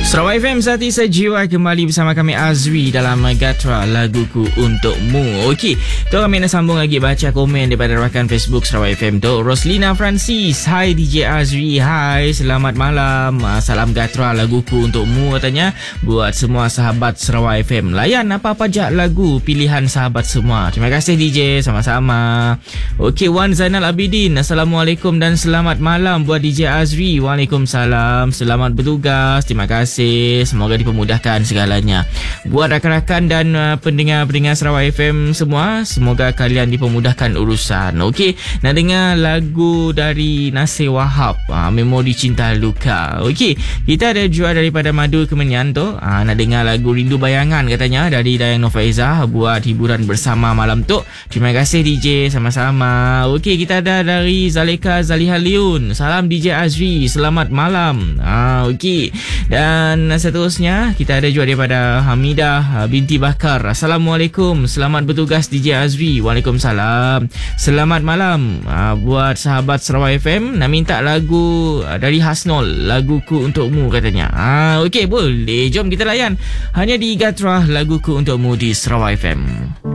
Sarawak FM Sati Sejiwa kembali bersama kami Azri dalam Gatra Laguku Untukmu. Okey, tu kami nak sambung lagi baca komen daripada rakan Facebook Sarawak FM tu. Roslina Francis, hai DJ Azri, hai selamat malam, salam Gatra Laguku Untukmu katanya buat semua sahabat Sarawak FM. Layan apa-apa je lagu pilihan sahabat semua. Terima kasih DJ, sama-sama. Okey, Wan Zainal Abidin, Assalamualaikum dan selamat malam buat DJ Azri. Waalaikumsalam, selamat bertugas, terima kasih. Semoga dipermudahkan segalanya. Buat rakan-rakan dan pendengar-pendengar Sarawak FM semua, semoga kalian dipermudahkan urusan. Okey, nak dengar lagu dari Nasir Wahab, Memori Cinta Luka. Okey, kita ada jual daripada Madu Kemenyan tu. Nak dengar lagu Rindu Bayangan katanya dari Dayang Nofaizah buat hiburan bersama malam tu. Terima kasih DJ, sama-sama. Okey, kita ada dari Zalika Zaliha Liun. Salam DJ Azri, selamat malam. Okey. Dan seterusnya kita ada juga daripada Hamidah binti Bakar. Assalamualaikum, selamat bertugas DJ Azri. Waalaikumsalam, selamat malam. Buat sahabat Sarawak FM nak minta lagu dari Hasnol, Laguku Untukmu katanya. Okey, boleh, jom kita layan hanya di Gatra Laguku Untukmu di Sarawak FM.